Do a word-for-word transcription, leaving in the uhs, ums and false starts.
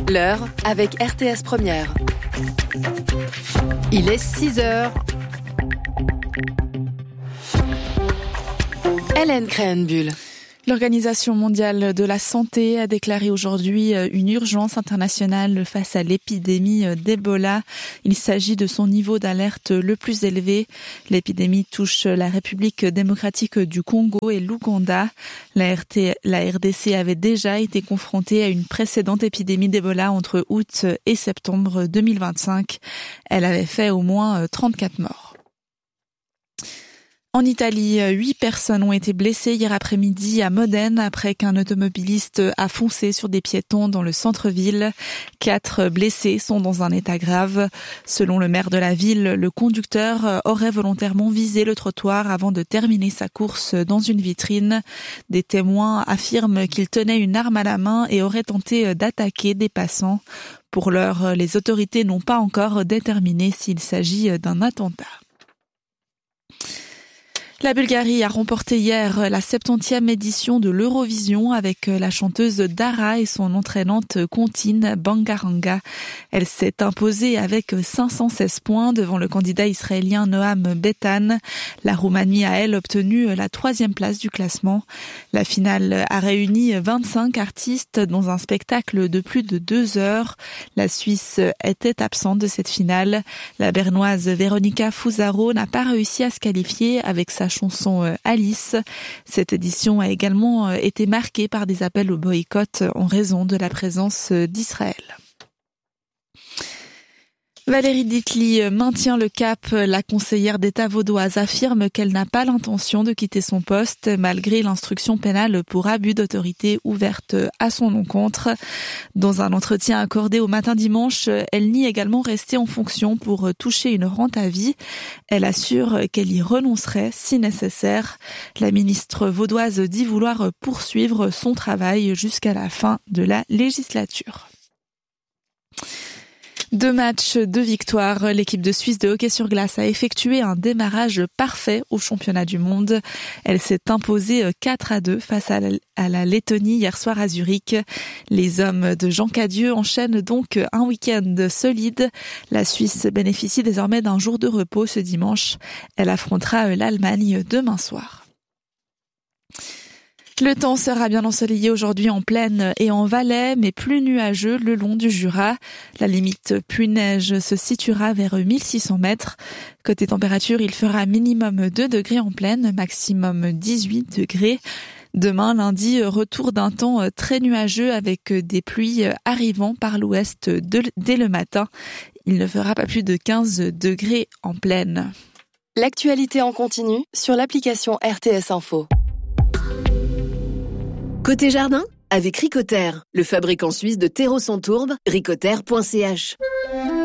L'heure avec R T S Première. Il est six heures. Hélène Krenbuhl. L'Organisation mondiale de la santé a déclaré aujourd'hui une urgence internationale face à l'épidémie d'Ebola. Il s'agit de son niveau d'alerte le plus élevé. L'épidémie touche la République démocratique du Congo et l'Ouganda. La, R T, la R D C avait déjà été confrontée à une précédente épidémie d'Ebola entre août et septembre deux mille vingt-cinq. Elle avait fait au moins trente-quatre morts. En Italie, huit personnes ont été blessées hier après-midi à Modène après qu'un automobiliste a foncé sur des piétons dans le centre-ville. Quatre blessés sont dans un état grave. Selon le maire de la ville, le conducteur aurait volontairement visé le trottoir avant de terminer sa course dans une vitrine. Des témoins affirment qu'il tenait une arme à la main et aurait tenté d'attaquer des passants. Pour l'heure, les autorités n'ont pas encore déterminé s'il s'agit d'un attentat. La Bulgarie a remporté hier la septantième édition de l'Eurovision avec la chanteuse Dara et son entraînante comptine Bangaranga. Elle s'est imposée avec cinq cent seize points devant le candidat israélien Noam Betan. La Roumanie a, elle, obtenu la troisième place du classement. La finale a réuni vingt-cinq artistes dans un spectacle de plus de deux heures. La Suisse était absente de cette finale. La Bernoise Veronika Fusaro n'a pas réussi à se qualifier avec sa chanson Alice. Cette édition a également été marquée par des appels au boycott en raison de la présence d'Israël. Valérie Ditli maintient le cap. La conseillère d'État vaudoise affirme qu'elle n'a pas l'intention de quitter son poste malgré l'instruction pénale pour abus d'autorité ouverte à son encontre. Dans un entretien accordé au Matin Dimanche, elle nie également rester en fonction pour toucher une rente à vie. Elle assure qu'elle y renoncerait si nécessaire. La ministre vaudoise dit vouloir poursuivre son travail jusqu'à la fin de la législature. Deux matchs, deux victoires. L'équipe de Suisse de hockey sur glace a effectué un démarrage parfait au championnat du monde. Elle s'est imposée quatre à deux face à la, à la Lettonie hier soir à Zurich. Les hommes de Jean Cadieux enchaînent donc un week-end solide. La Suisse bénéficie désormais d'un jour de repos ce dimanche. Elle affrontera l'Allemagne demain soir. Le temps sera bien ensoleillé aujourd'hui en plaine et en Valais, mais plus nuageux le long du Jura. La limite pluie-neige se situera vers mille six cents mètres. Côté température, il fera minimum deux degrés en plaine, maximum dix-huit degrés. Demain, lundi, retour d'un temps très nuageux avec des pluies arrivant par l'ouest dès le matin. Il ne fera pas plus de quinze degrés en plaine. L'actualité en continu sur l'application R T S Info. Côté jardin, avec Ricoter, le fabricant suisse de terreaux sans tourbe, ricoter point c h.